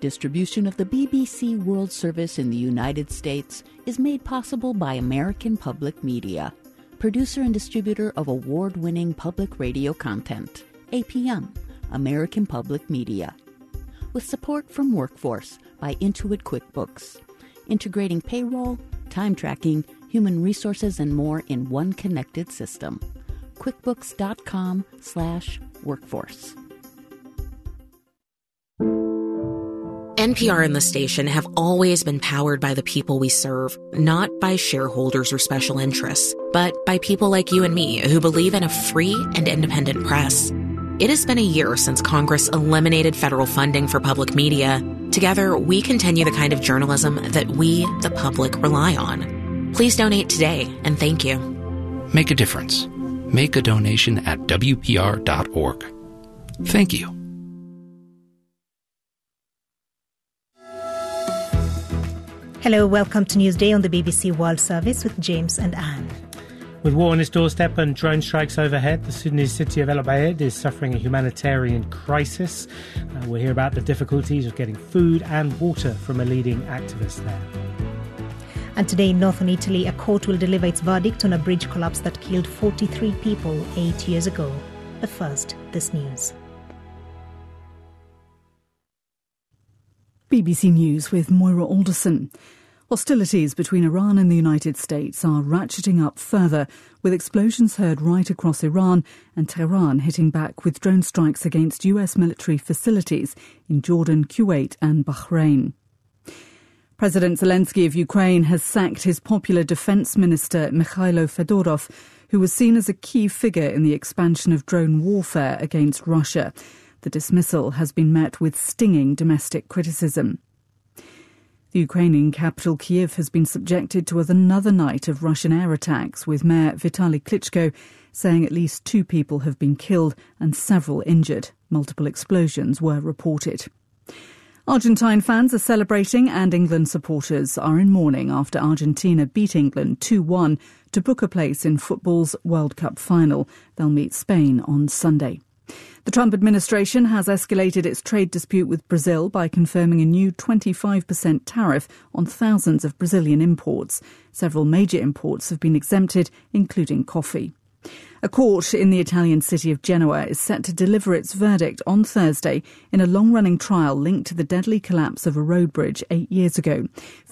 Distribution of the BBC World Service in the United States is made possible by American Public Media, producer and distributor of award-winning public radio content. APM, American Public Media. With support from Workforce by Intuit QuickBooks, integrating payroll, time tracking, human resources, and more in one connected system. QuickBooks.com/workforce. NPR and the station have always been powered by the people we serve, not by shareholders or special interests, but by people like you and me who believe in a free and independent press. It has been a year since Congress eliminated federal funding for public media. Together, we continue the kind of journalism that we, the public, rely on. Please donate today, and thank you. Make a difference. Make a donation at WPR.org. Thank you. Hello, welcome to Newsday on the BBC World Service with James and Anne. With war on its doorstep and drone strikes overhead, the Sudanese city of El Obeid is suffering a humanitarian crisis. We'll hear about the difficulties of getting food and water from a leading activist there. And today in northern Italy, a court will deliver its verdict on a bridge collapse that killed 43 people 8 years ago. But first, this news. BBC News with Moira Alderson. Hostilities between Iran and the United States are ratcheting up further, with explosions heard right across Iran and Tehran hitting back with drone strikes against US military facilities in Jordan, Kuwait and Bahrain. President Zelensky of Ukraine has sacked his popular defence minister Mikhailo Fedorov, who was seen as a key figure in the expansion of drone warfare against Russia. The dismissal has been met with stinging domestic criticism. The Ukrainian capital Kyiv has been subjected to another night of Russian air attacks, with Mayor Vitaly Klitschko saying at least 2 people have been killed and several injured. Multiple explosions were reported. Argentine fans are celebrating and England supporters are in mourning after Argentina beat England 2-1 to book a place in football's World Cup final. They'll meet Spain on Sunday. The Trump administration has escalated its trade dispute with Brazil by confirming a new 25% tariff on thousands of Brazilian imports. Several major imports have been exempted, including coffee. A court in the Italian city of Genoa is set to deliver its verdict on Thursday in a long-running trial linked to the deadly collapse of a road bridge 8 years ago.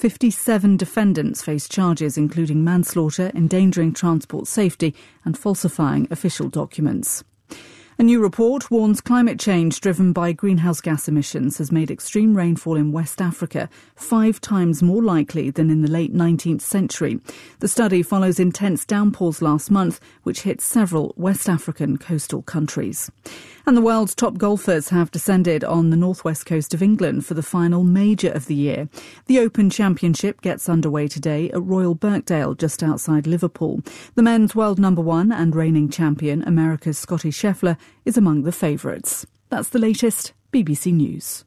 57 defendants face charges including manslaughter, endangering transport safety and falsifying official documents. A new report warns climate change driven by greenhouse gas emissions has made extreme rainfall in West Africa 5 times more likely than in the late 19th century. The study follows intense downpours last month, which hit several West African coastal countries. And the world's top golfers have descended on the northwest coast of England for the final major of the year. The Open Championship gets underway today at Royal Birkdale, just outside Liverpool. The men's world number 1 and reigning champion, America's Scottie Scheffler, is among the favourites. That's the latest BBC News.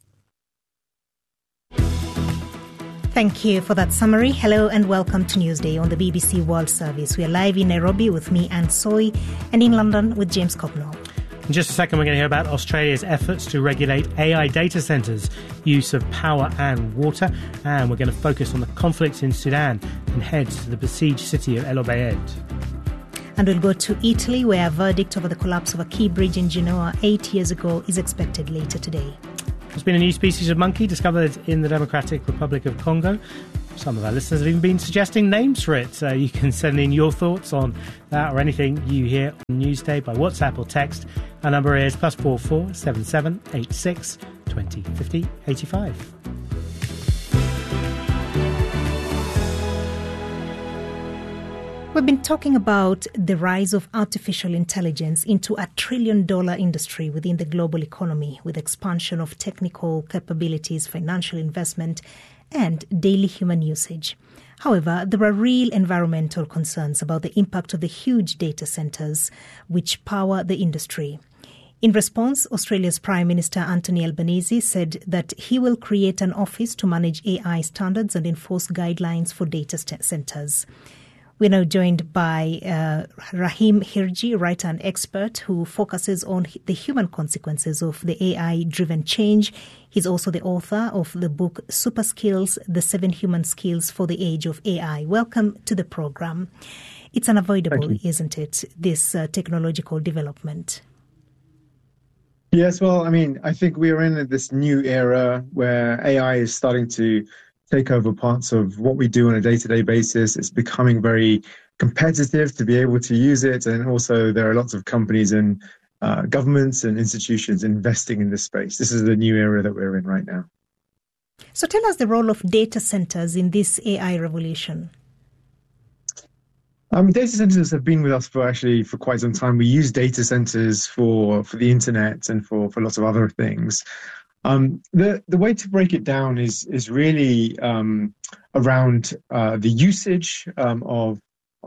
Thank you for that summary. Hello and welcome to Newsday on the BBC World Service. We are live in Nairobi with me, Anne Soy, and in London with James Copnall. In just a second, we're going to hear about Australia's efforts to regulate AI data centres, use of power and water, and we're going to focus on the conflict in Sudan and head to the besieged city of El Obeid. And we'll go to Italy, where a verdict over the collapse of a key bridge in Genoa 8 years ago is expected later today. There's been a new species of monkey discovered in the Democratic Republic of Congo. Some of our listeners have even been suggesting names for it. You can send in your thoughts on that or anything you hear on Newsday by WhatsApp or text. Our number is +44 77 86 20 50 85. We've been talking about the rise of artificial intelligence into a $1 trillion industry within the global economy, with expansion of technical capabilities, financial investment, and daily human usage. However, there are real environmental concerns about the impact of the huge data centres which power the industry. In response, Australia's Prime Minister Anthony Albanese said that he will create an office to manage AI standards and enforce guidelines for data centres. We're now joined by Rahim Hirji, writer and expert who focuses on the human consequences of the AI-driven change. He's also the author of the book Super Skills, The 7 Human Skills for the Age of AI. Welcome to the program. It's unavoidable, isn't it, this technological development? Yes, well, I think we are in this new era where AI is starting to take over parts of what we do on a day-to-day basis. It's becoming very competitive to be able to use it. And also there are lots of companies and governments and institutions investing in this space. This is the new era that we're in right now. So tell us the role of data centers in this AI revolution. Data centers have been with us for quite some time. We use data centers for the internet and for lots of other things. The way to break it down is really around the usage of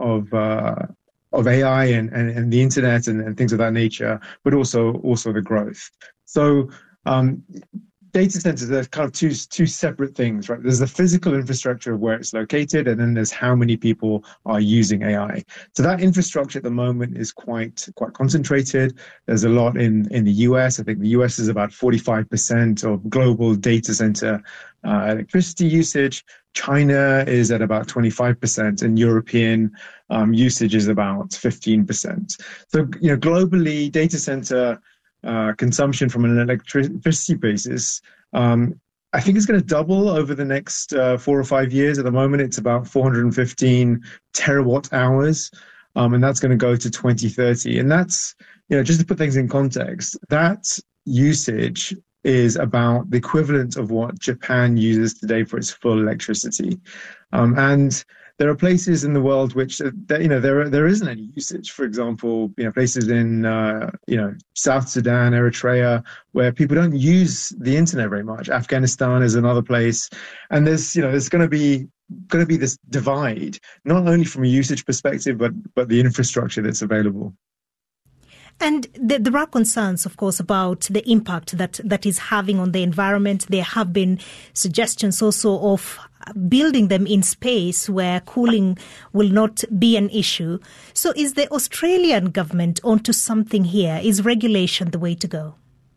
AI and the internet and things of that nature, but also the growth. So data centers are kind of two separate things, right? There's the physical infrastructure of where it's located, and then there's how many people are using AI. So that infrastructure at the moment is quite concentrated. There's a lot in the US. I think the US is about 45% of global data center electricity usage. China is at about 25%, and European usage is about 15%. So, globally, data center consumption from an electricity basis, I think it's going to double over the next 4 or 5 years. At the moment, it's about 415 terawatt hours, and that's going to go to 2030. And that's, just to put things in context, that usage is about the equivalent of what Japan uses today for its full electricity. And there are places in the world which, there isn't any usage. For example, places in, South Sudan, Eritrea, where people don't use the internet very much. Afghanistan is another place. And there's going to be this divide, not only from a usage perspective, but the infrastructure that's available. And there are concerns, of course, about the impact that is having on the environment. There have been suggestions also of building them in space where cooling will not be an issue. So is the Australian government onto something here? Is regulation the way to go?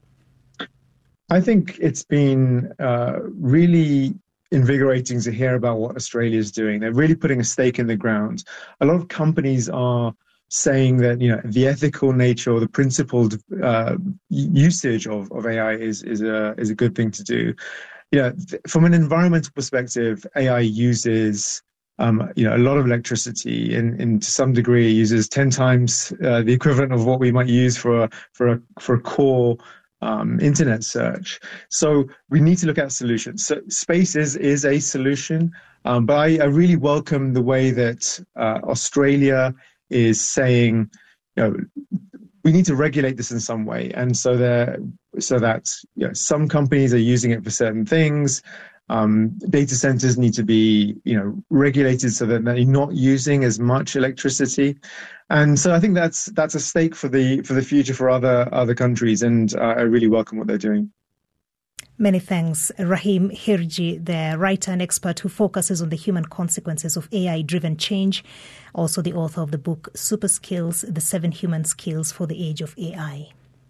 I think it's been really invigorating to hear about what Australia is doing. They're really putting a stake in the ground. A lot of companies are saying that the ethical nature or the principled usage of AI is a good thing to do. From an environmental perspective, AI uses a lot of electricity, and to some degree uses 10 times the equivalent of what we might use for a core internet search. So we need to look at solutions. So space is a solution, but I really welcome the way that Australia is saying, we need to regulate this in some way, and so that some companies are using it for certain things. Data centers need to be regulated so that they're not using as much electricity, and so I think that's a stake for the future for other countries, and I really welcome what they're doing. Many thanks, Rahim Hirji, the writer and expert who focuses on the human consequences of AI-driven change, also the author of the book Super Skills, The 7 Human Skills for the Age of AI.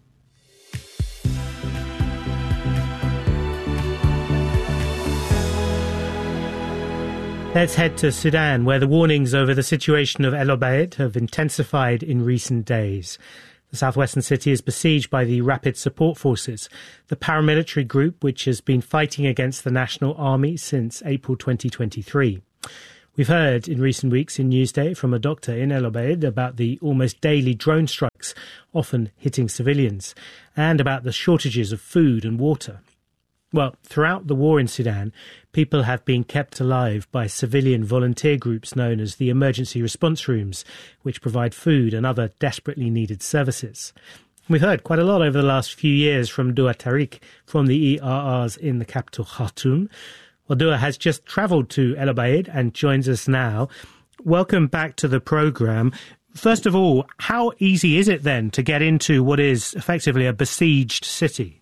Let's head to Sudan, where the warnings over the situation of El Obeid have intensified in recent days. The southwestern city is besieged by the Rapid Support Forces, the paramilitary group which has been fighting against the National Army since April 2023. We've heard in recent weeks in Newsday from a doctor in El Obeid about the almost daily drone strikes, often hitting civilians, and about the shortages of food and water. Well, throughout the war in Sudan, people have been kept alive by civilian volunteer groups known as the Emergency Response Rooms, which provide food and other desperately needed services. We've heard quite a lot over the last few years from Dua Tariq from the ERRs in the capital Khartoum. Well, Dua has just travelled to El Obeid and joins us now. Welcome back to the programme. First of all, how easy is it then to get into what is effectively a besieged city?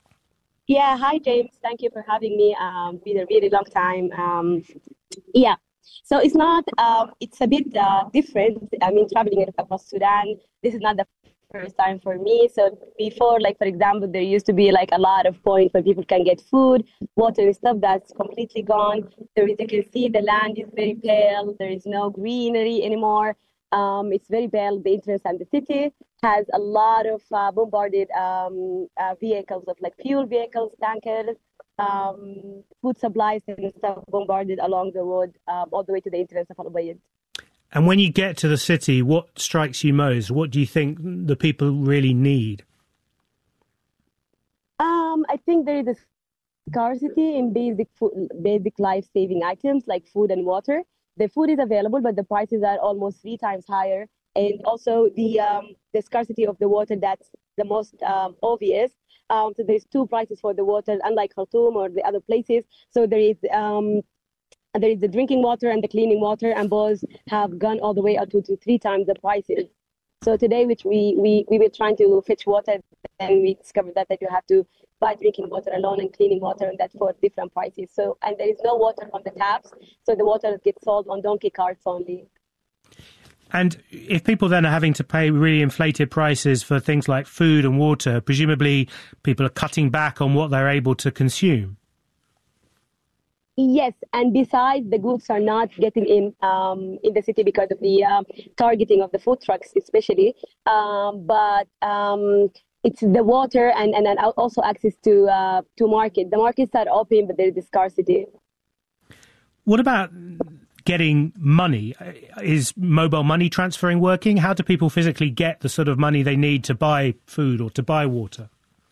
Yeah, hi James. Thank you for having me. Been a really long time. So it's not, it's a bit different. I mean, traveling across Sudan, this is not the first time for me. So before, like, for example, there used to be like a lot of points where people can get food, water and stuff. That's completely gone. There is, you can see the land is very pale. There is no greenery anymore. It's very pale. The entrance and the city has a lot of bombarded vehicles of like fuel vehicles, tankers, food supplies and stuff bombarded along the road all the way to the entrance of Al-Ubaid. And when you get to the city, what strikes you most? What do you think the people really need? I think there is a scarcity in basic life-saving items like food and water. The food is available, but the prices are almost 3 times higher. And also the scarcity of the water, that's the most obvious. So there's 2 prices for the water, unlike Khartoum or the other places. So there is the drinking water and the cleaning water, and both have gone all the way up to 3 times the prices. So today, which we were trying to fetch water, and we discovered that you have to buy drinking water alone and cleaning water, and that's for different prices. So, and there is no water on the taps, so the water gets sold on donkey carts only. And if people then are having to pay really inflated prices for things like food and water, presumably people are cutting back on what they're able to consume. Yes, and besides, the goods are not getting in the city because of the targeting of the food trucks, especially. But it's the water and also access to market. The markets are open, but there is a scarcity. What about getting money? Is mobile money transferring working? How do people physically get the sort of money they need to buy food or to buy water?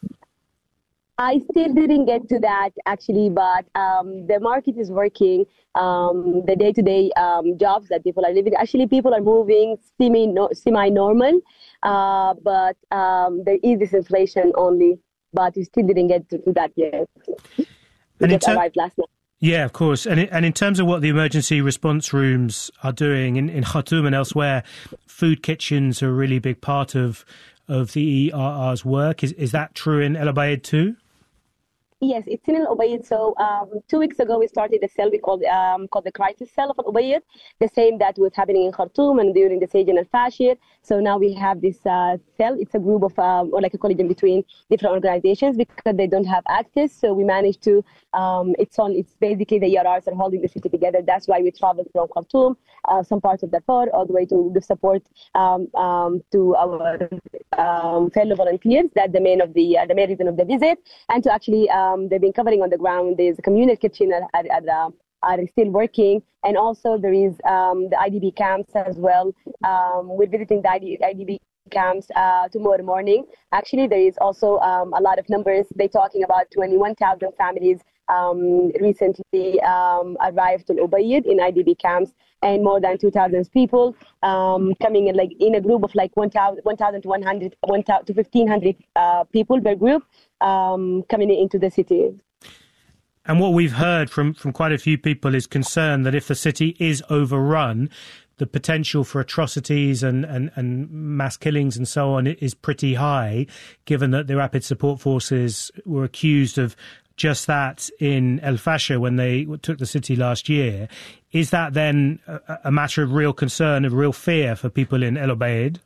I still didn't get to that, actually, but the market is working. The day-to-day jobs that people are living, actually, people are moving semi-normal, but there is this inflation only, but we still didn't get to that yet. We just arrived last night. Yeah, of course. And in terms of what the emergency response rooms are doing in Khartoum and elsewhere, food kitchens are a really big part of the ERR's work. Is that true in El Obeid too? Yes, it's in Al Ubaid. So 2 weeks ago, we started a cell we called the crisis cell of Al Ubaid, the same that was happening in Khartoum and during the siege in Al Fashir. So now we have this cell. It's a group of, or like a coalition between different organizations because they don't have access. So we managed to, it's basically the ERRs are holding the city together. That's why we traveled from Khartoum, some parts of Darfur, all the way to give support to our fellow volunteers. That's the main reason of the visit, and to actually they've been covering on the ground. There's a communal kitchen are still working, and also there is the IDP camps as well. We're visiting the IDP camps tomorrow morning. Actually, there is also a lot of numbers. They're talking about 21,000 families recently arrived to Al Ubaid in IDP camps, and more than 2,000 people coming in, like in a group of like 1,000 to 1,500 people per group coming into the city. And what we've heard from quite a few people is concern that if the city is overrun, the potential for atrocities and mass killings and so on is pretty high, given that the Rapid Support Forces were accused of just that in El Fasher when they took the city last year. Is that then a matter of real concern, of real fear for people in El Obeid?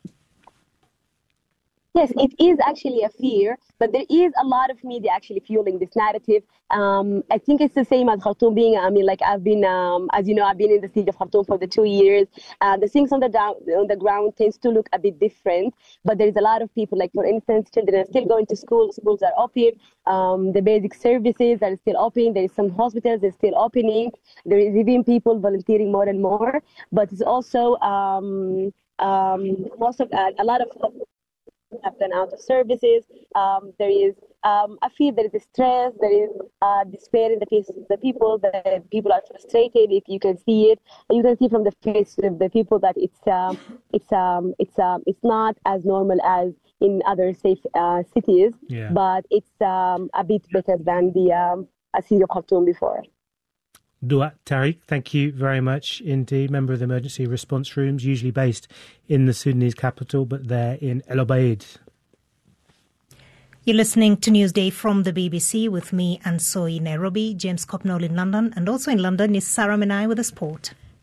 Yes, it is actually a fear, but there is a lot of media actually fueling this narrative. I think it's the same as Khartoum being, I've been, as you know, I've been in the siege of Khartoum for the 2 years. The things on the ground tends to look a bit different, but there is a lot of people, like for instance, children are still going to school, schools are open, the basic services are still open, there is some hospitals that are still opening, there is even people volunteering more and more, but it's also a lot of have gone out of services. There is I feel there is stress, there is despair in the faces of the people. The people are frustrated. If you can see it, you can see from the faces of the people that it's not as normal as in other safe cities, but it's a bit better than the city of Khartoum before. Duat Tariq, thank you very much indeed. Member of the Emergency Response Rooms, usually based in the Sudanese capital, but there in El Obeid. You're listening to Newsday from the BBC with me, Ansoi Nairobi, James Copnall in London, and also in London is Sarah Menai with the sport.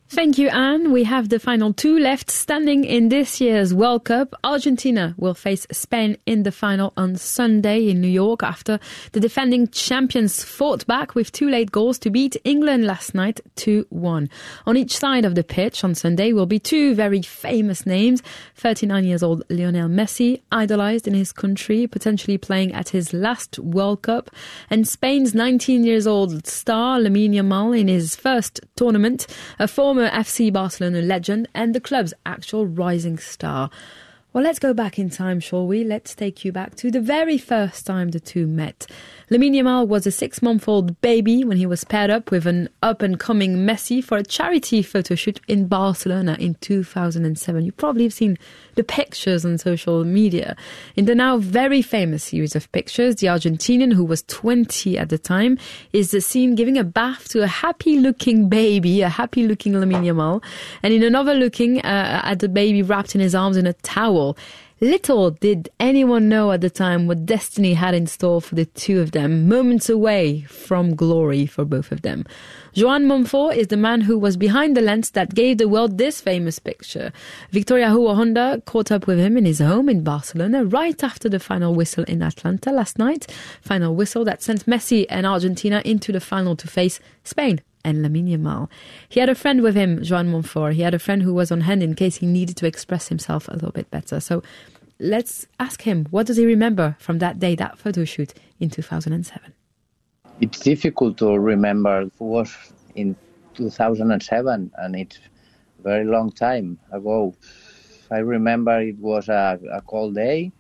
Thank you, Anne. We have the final two left standing in this year's World Cup. Argentina will face Spain in the final on Sunday in New York after the defending champions fought back with 2 late goals to beat England last night 2-1. On each side of the pitch on Sunday will be 2 very famous names. 39 years old Lionel Messi, idolized in his country, potentially playing at his last World Cup, and Spain's 19 years old star Lamine Yamal in his first tournament, a former FC Barcelona legend and the club's actual rising star. Well, let's go back in time, shall we? Let's take you back to the very first time the two met. Lamine Yamal was a 6-month-old baby when he was paired up with an up-and-coming Messi for a charity photo shoot in Barcelona in 2007. You probably have seen the pictures on social media. In the now very famous series of pictures, the Argentinian, who was 20 at the time, is seen giving a bath to a happy-looking baby, a happy-looking Lamine Yamal, and in another looking at the baby wrapped in his arms in a towel. Little did anyone know at the time what destiny had in store for the two of them, moments away from glory for both of them. Joan Monfort is the man who was behind the lens that gave the world this famous picture. Victoria Hugo Honda caught up with him in his home in Barcelona right after the final whistle in Atlanta last night. Final whistle that sent Messi and Argentina into the final to face Spain and Lamine Yamal. He had a friend with him, Joan Monfort. He had a friend who was on hand in case he needed to express himself a little bit better. So let's ask him, what does he remember from that day, that photo shoot in 2007? It's difficult to remember. It was in 2007, and it's a very long time ago. I remember it was a cold day,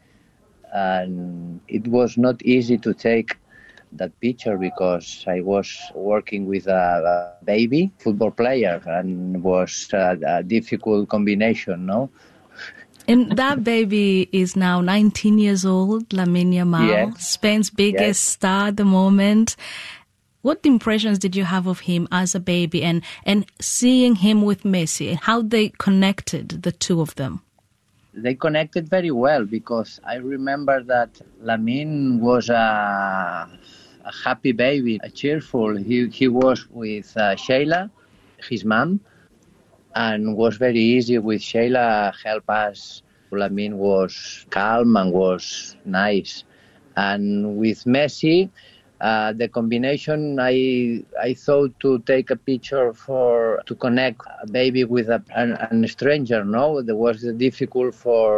and it was not easy to take that picture because I was working with a baby football player, and it was a difficult combination, no? And that baby is now 19 years old, Lamine Yamal, yes. Spain's biggest star at the moment. What impressions did you have of him as a baby and seeing him with Messi, how they connected, the two of them? They connected very well because I remember that Lamine was a happy baby, a cheerful. He was with Sheila, his mom, and was very easy with Sheila, help us. Lamine was calm and was nice. And with Messi, the combination, I thought to take a picture to connect a baby with a stranger, no? It was difficult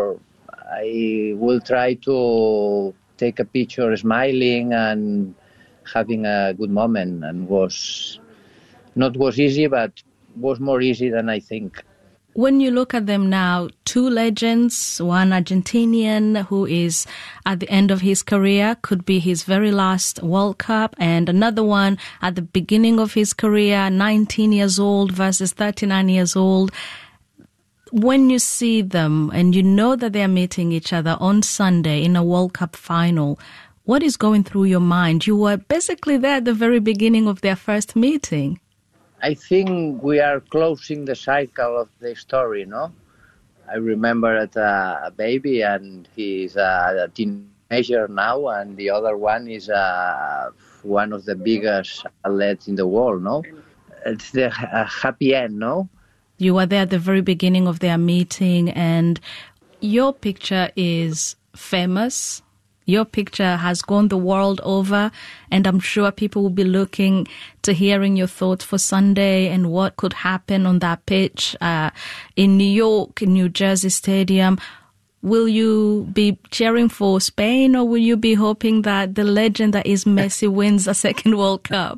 I will try to take a picture smiling and having a good moment, and was easy, but was more easy than I think. When you look at them now, 2 legends, one Argentinian who is at the end of his career, could be his very last World Cup, and another one at the beginning of his career, 19 years old versus 39 years old. When you see them and you know that they're meeting each other on Sunday in a World Cup final, what is going through your mind? You were basically there at the very beginning of their first meeting. I think we are closing the cycle of the story, no? I remember a baby, and he's a teenager now, and the other one is one of the biggest athletes in the world, no? It's a happy end, no? You were there at the very beginning of their meeting, and your picture is famous. Your picture has gone the world over, and I'm sure people will be looking to hearing your thoughts for Sunday and what could happen on that pitch in New York, in New Jersey Stadium. Will you be cheering for Spain, or will you be hoping that the legend that is Messi wins a second World Cup?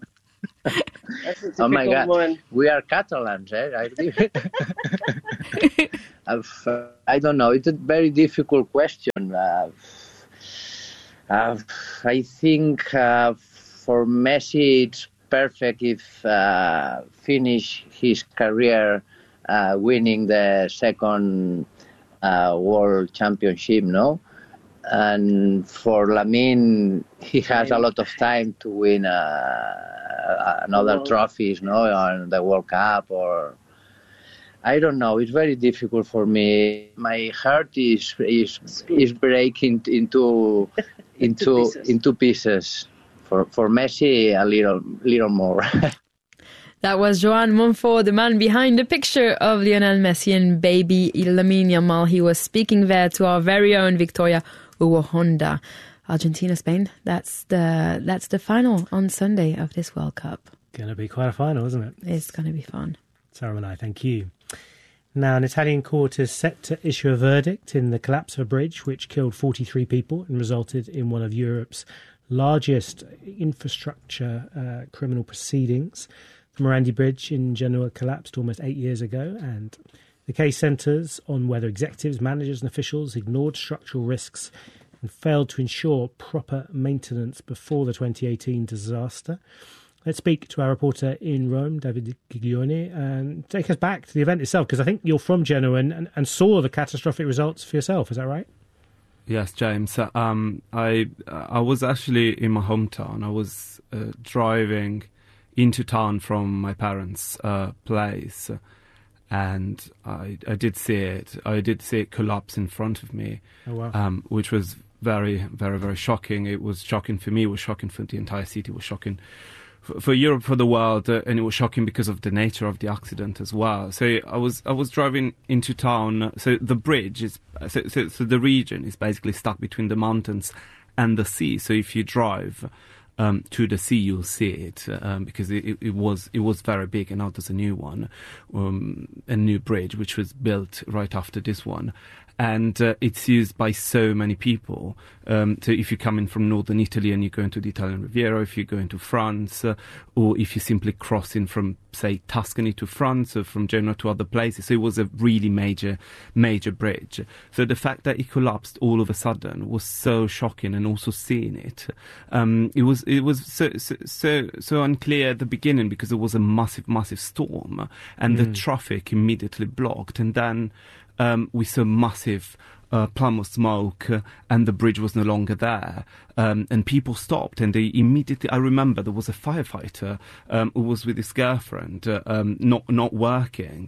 Oh my God, one. We are Catalans, eh? I don't know. It's a very difficult question. I think for Messi it's perfect if finish his career winning the second World Championship, no? And for Lamine, he has a lot of time to win another trophies, no, on the World Cup, or I don't know. It's very difficult for me. My heart is breaking into pieces. For Messi, a little more. That was Joan Monfort, the man behind the picture of Lionel Messi and baby Lamine Yamal. He was speaking there to our very own Victoria Uwohonda. Argentina, Spain. That's the final on Sunday of this World Cup. Going to be quite a final, isn't it? It's going to be fun. Sarah and I, thank you. Now, an Italian court is set to issue a verdict in the collapse of a bridge which killed 43 people and resulted in one of Europe's largest infrastructure criminal proceedings. The Morandi Bridge in Genoa collapsed almost 8 years ago, and the case centres on whether executives, managers and officials ignored structural risks and failed to ensure proper maintenance before the 2018 disaster. Let's speak to our reporter in Rome, David Giglione, and take us back to the event itself, because I think you're from Genoa and saw the catastrophic results for yourself. Is that right? Yes, James. I was actually in my hometown. I was driving into town from my parents' place, and I did see it. I did see it collapse in front of me, which was very, very, very shocking. It was shocking for me. It was shocking for the entire city. It was shocking for Europe, for the world, and it was shocking because of the nature of the accident as well. So I was driving into town. So the bridge is so the region is basically stuck between the mountains and the sea. So if you drive to the sea, you'll see it because it was very big, and now there's a new one, a new bridge which was built right after this one. And it's used by so many people. So if you're coming from northern Italy and you're going to the Italian Riviera, if you're going to France, or if you're simply crossing from, say, Tuscany to France, or from Genoa to other places. So it was a really major bridge. So the fact that it collapsed all of a sudden was so shocking, and also seeing it. It was so unclear at the beginning because it was a massive storm, and the traffic immediately blocked, and then we saw massive plume of smoke, and the bridge was no longer there, and people stopped, and they immediately, I remember there was a firefighter who was with his girlfriend, not working,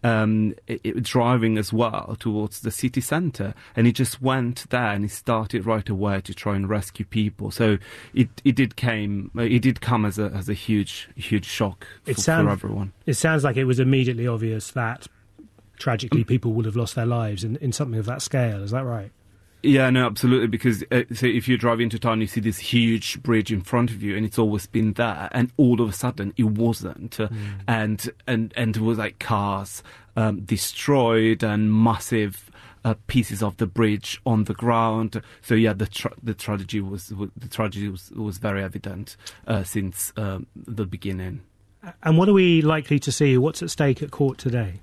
driving as well towards the city centre, and he just went there and he started right away to try and rescue people. So it did come as a huge shock for everyone. It sounds like it was immediately obvious that tragically people would have lost their lives in something of that scale. Is that right? Yeah, no, absolutely, because so if you drive into town, you see this huge bridge in front of you, and it's always been there, and all of a sudden it wasn't, and it was like cars destroyed and massive pieces of the bridge on the ground. So yeah, the tragedy was very evident since the beginning. And what are we likely to see? What's at stake at court today?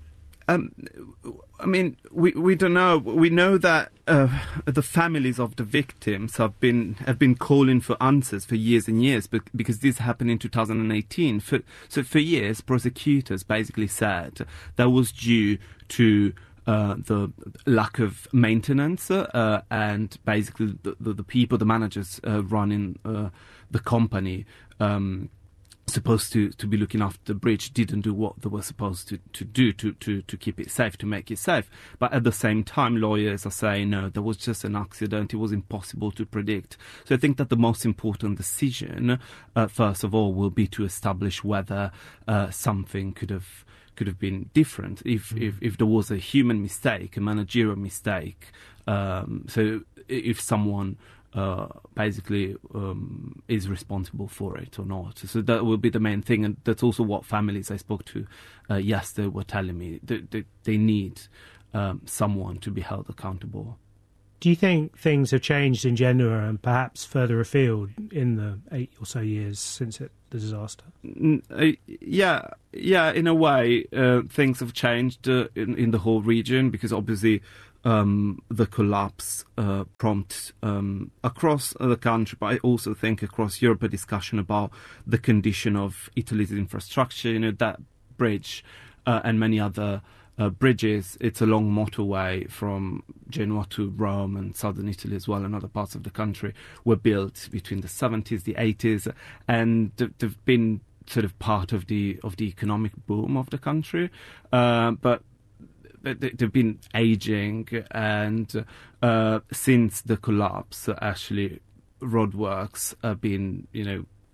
I mean, we don't know. We know that the families of the victims have been calling for answers for years and years, but because this happened in 2018. So for years, prosecutors basically said that was due to the lack of maintenance and basically the people, the managers running the company, supposed to be looking after the bridge, didn't do what they were supposed to do to keep it safe, to make it safe. But at the same time, lawyers are saying, no, there was just an accident, it was impossible to predict. So I think that the most important decision, first of all, will be to establish whether something could have been different if there was a human mistake, a managerial mistake. So if someone basically is responsible for it or not. So that will be the main thing, and that's also what families I spoke to yesterday were telling me. They need someone to be held accountable. Do you think things have changed in Genoa and perhaps further afield in the 8 or so years since the disaster? Yeah, in a way, things have changed in the whole region, because obviously the collapse prompts across the country, but I also think across Europe, a discussion about the condition of Italy's infrastructure. You know, that bridge and many other bridges, it's a long motorway from Genoa to Rome and southern Italy as well, and other parts of the country, were built between the 70s, the 80s, and they've been sort of part of the economic boom of the country, but they've been aging, and since the collapse, actually, roadworks have been,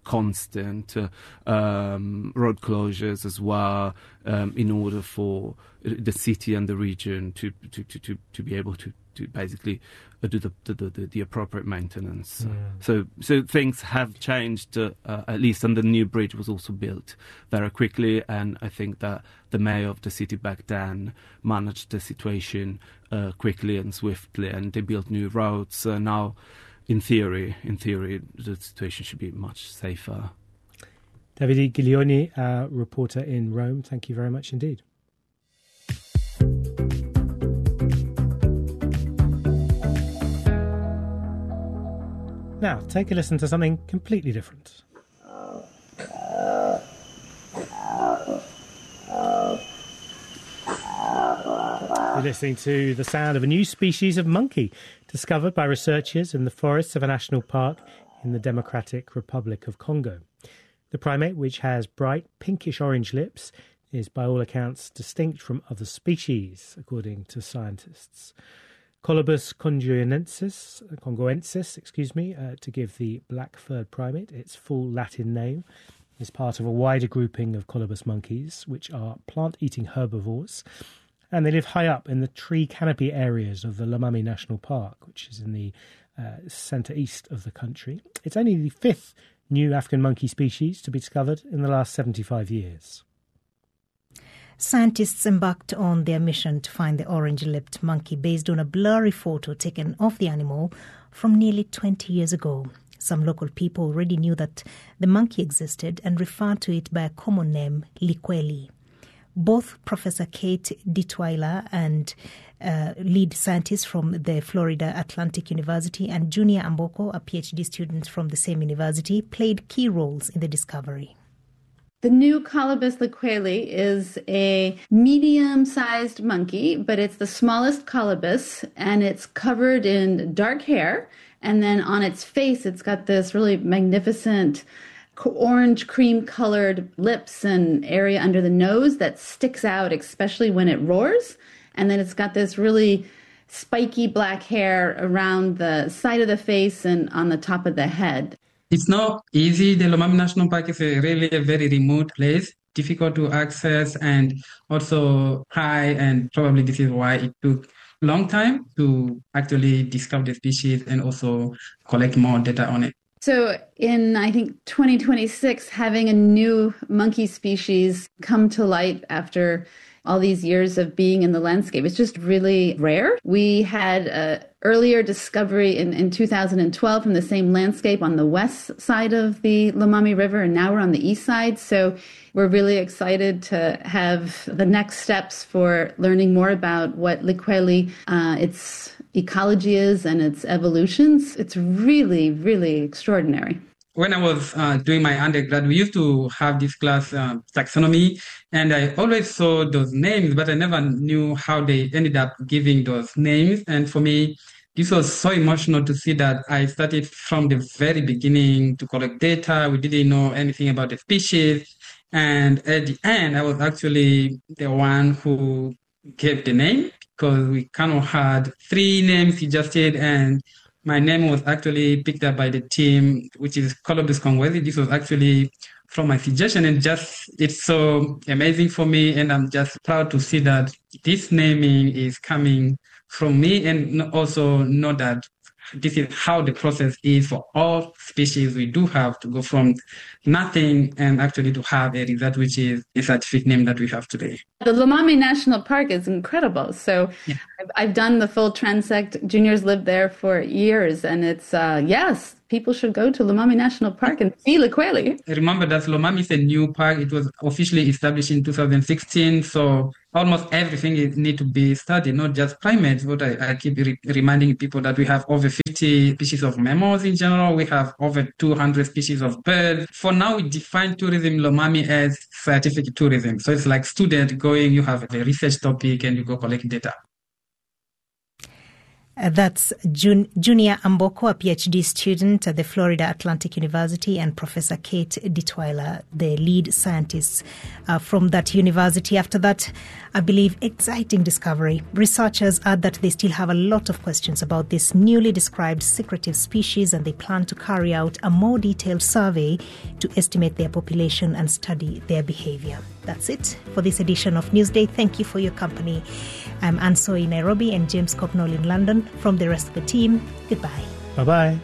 constant road closures as well, in order for the city and the region to be able to basically do the appropriate maintenance. So things have changed, at least, and the new bridge was also built very quickly, and I think that the mayor of the city back then managed the situation quickly and swiftly, and they built new roads. Now, in theory, the situation should be much safer. Davide Giglioni, our reporter in Rome, thank you very much indeed. Now, take a listen to something completely different. You're listening to the sound of a new species of monkey discovered by researchers in the forests of a national park in the Democratic Republic of Congo. The primate, which has bright pinkish-orange lips, is by all accounts distinct from other species, according to scientists. Colobus congoensis, to give the black-furred primate its full Latin name, is part of a wider grouping of colobus monkeys, which are plant-eating herbivores, and they live high up in the tree canopy areas of the Lomami National Park, which is in the centre-east of the country. It's only the fifth new African monkey species to be discovered in the last 75 years. Scientists embarked on their mission to find the orange-lipped monkey based on a blurry photo taken of the animal from nearly 20 years ago. Some local people already knew that the monkey existed and referred to it by a common name, Likweli. Both Professor Kate Ditwaila and lead scientist from the Florida Atlantic University and Junior Amboko, a PhD student from the same university, played key roles in the discovery. The new Colobus likweli is a medium-sized monkey, but it's the smallest colobus, and it's covered in dark hair. And then on its face, it's got this really magnificent orange cream-colored lips and area under the nose that sticks out, especially when it roars. And then it's got this really spiky black hair around the side of the face and on the top of the head. It's not easy. The Lomami National Park is a very remote place, difficult to access and also high, and probably this is why it took a long time to actually discover the species and also collect more data on it. So in, I think, 2026, having a new monkey species come to light after all these years of being in the landscape, it's just really rare. We had an earlier discovery in 2012 from the same landscape on the west side of the Lomami River, and now we're on the east side. So we're really excited to have the next steps for learning more about what Likweli, its ecology is and its evolutions. It's really, really extraordinary. When I was doing my undergrad, we used to have this class, taxonomy, and I always saw those names, but I never knew how they ended up giving those names. And for me, this was so emotional to see that I started from the very beginning to collect data. We didn't know anything about the species. And at the end, I was actually the one who gave the name, because we kind of had three names suggested, and my name was actually picked up by the team, which is Colobus congoensis. This was actually from my suggestion, and just it's so amazing for me, and I'm just proud to see that this naming is coming from me, and also know that this is how the process is for all species. We do have to go from nothing and actually to have a result, which is a scientific name that we have today. The Lomami National Park is incredible. So yeah. I've done the full transect. Juniors lived there for years, and it's, yes, people should go to Lomami National Park and see Likweli. Remember that Lomami is a new park. It was officially established in 2016, so almost everything needs to be studied, not just primates. But I keep reminding people that we have over 50 species of mammals in general. We have over 200 species of birds. For now, we define tourism in Lomami as scientific tourism. So it's like student going, you have a research topic and you go collect data. That's Junior Amboko, a PhD student at the Florida Atlantic University, and Professor Kate Ditweiler, the lead scientist from that university. After that, I believe, exciting discovery. Researchers add that they still have a lot of questions about this newly described secretive species, and they plan to carry out a more detailed survey to estimate their population and study their behavior. That's it for this edition of Newsday. Thank you for your company. I'm Anso in Nairobi and James Copnall in London. From the rest of the team, goodbye. Bye-bye.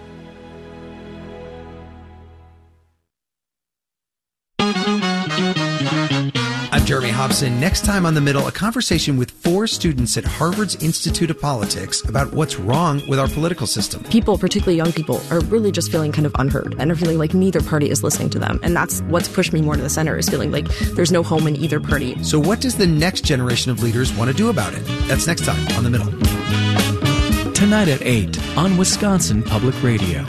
I'm Jeremy Hobson. Next time on The Middle, a conversation with 4 students at Harvard's Institute of Politics about what's wrong with our political system. People, particularly young people, are really just feeling kind of unheard and are feeling like neither party is listening to them. And that's what's pushed me more to the center, is feeling like there's no home in either party. So what does the next generation of leaders want to do about it? That's next time on The Middle. Tonight at 8 on Wisconsin Public Radio.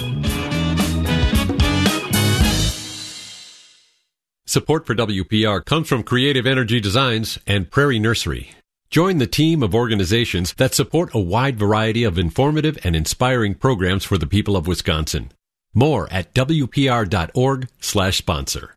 Support for WPR comes from Creative Energy Designs and Prairie Nursery. Join the team of organizations that support a wide variety of informative and inspiring programs for the people of Wisconsin. More at WPR.org/sponsor.